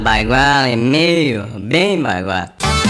Bagual e meio, bem bagual.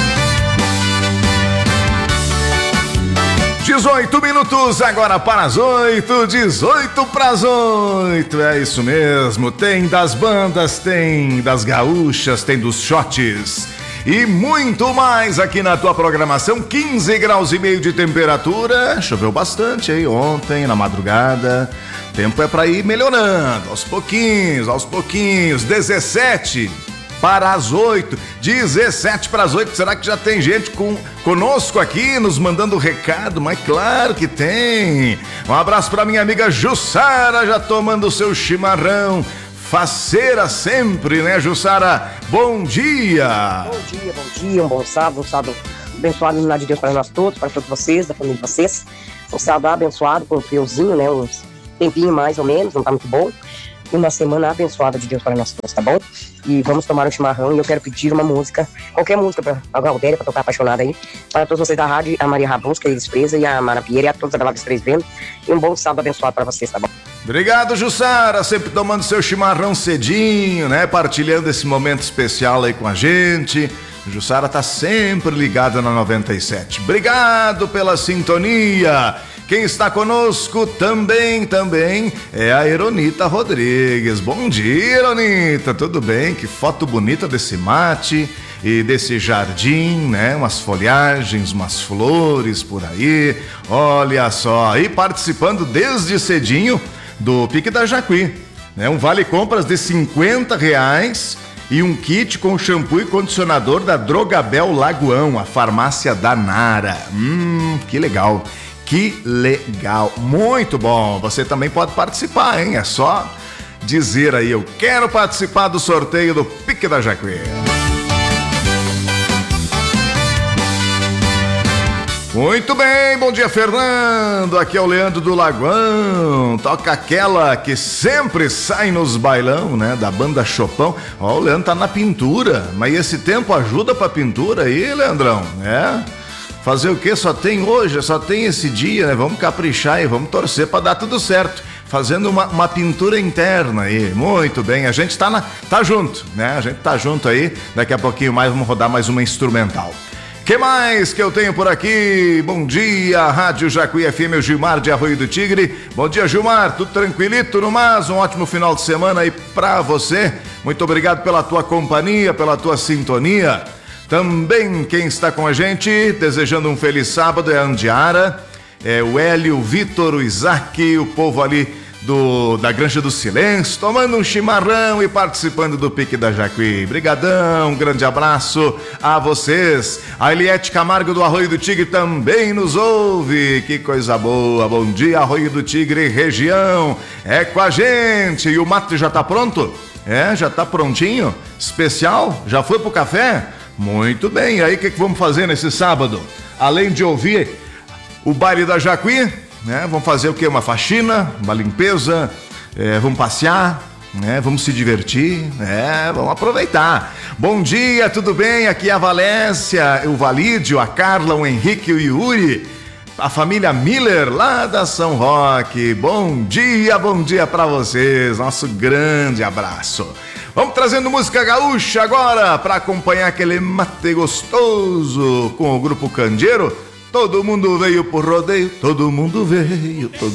18 minutos agora para as 8, 18 para as 8, é isso mesmo, tem das bandas, tem das gaúchas, tem dos shots e muito mais aqui na tua programação. 15 graus e meio de temperatura, choveu bastante aí ontem na madrugada, tempo é para ir melhorando, aos pouquinhos, 17 para as 8, 17 para as 8, será que já tem gente conosco aqui, nos mandando recado? Mas claro que tem. Um abraço para minha amiga Jussara, já tomando o seu chimarrão, faceira sempre, né, Jussara? Bom dia! Bom dia, um bom sábado abençoado lá de Deus para nós todos, para todos vocês, da família de vocês. Um sábado abençoado com um friozinho, né, uns tempinho mais ou menos, não tá muito bom. Uma semana abençoada de Deus para nós todos, tá bom? E vamos tomar um chimarrão e eu quero pedir uma música, qualquer música para a Galdéria, para tocar apaixonada aí, para todos vocês da rádio, a Maria Rabusca, a Elis Presa e a Mara Pierre e a todos da Belados 3 Vendo. E um bom sábado abençoado para vocês, tá bom? Obrigado, Jussara, sempre tomando seu chimarrão cedinho, né? Partilhando esse momento especial aí com a gente. Jussara tá sempre ligada na 97. Obrigado pela sintonia. Quem está conosco também é a Eronita Rodrigues. Bom dia, Eronita, tudo bem? Que foto bonita desse mate e desse jardim, né? Umas folhagens, umas flores por aí. Olha só, e participando desde cedinho do Pique da Jacuí, né? Um vale compras de R$50 e um kit com shampoo e condicionador da Drogabel Lagoão, a farmácia da Nara. Que legal. Que legal, muito bom. Você também pode participar, hein? É só dizer aí, eu quero participar do sorteio do Pique da Jacuí. Muito bem, bom dia, Fernando. Aqui é o Leandro do Lagoão. Toca aquela que sempre sai nos bailão, né? Da banda Chopão. Ó, o Leandro tá na pintura, mas esse tempo ajuda pra pintura aí, Leandrão, né? Fazer o quê? Só tem hoje, só tem esse dia, né? Vamos caprichar e vamos torcer para dar tudo certo. Fazendo uma pintura interna aí. Muito bem, a gente tá junto, né? A gente tá junto aí. Daqui a pouquinho mais vamos rodar mais uma instrumental. Que mais que eu tenho por aqui? Bom dia, Rádio Jacuí FM, o Gilmar de Arroio do Tigre. Bom dia, Gilmar, tudo tranquilito no mas? Um ótimo final de semana aí pra você. Muito obrigado pela tua companhia, pela tua sintonia. Também quem está com a gente, desejando um feliz sábado, é a Andiara, é o Hélio, o Vitor, o Isaac, o povo ali da Granja do Silêncio, tomando um chimarrão e participando do Pique da Jacuí. Brigadão, um grande abraço a vocês. A Eliette Camargo do Arroio do Tigre também nos ouve, que coisa boa. Bom dia, Arroio do Tigre região, é com a gente. E o mate já tá pronto? É, já tá prontinho? Especial? Já foi pro café? Muito bem, e aí o que vamos fazer nesse sábado? Além de ouvir o baile da Jacuí, né? Vamos fazer o quê? Uma faxina, uma limpeza, vamos passear, né? Vamos se divertir, vamos aproveitar. Bom dia, tudo bem? Aqui é a Valécia, o Valídio, a Carla, o Henrique, o Yuri, a família Miller lá da São Roque. Bom dia pra vocês, nosso grande abraço. Vamos trazendo música gaúcha agora para acompanhar aquele mate gostoso com o Grupo Candeeiro. Todo mundo veio pro rodeio, todo mundo veio.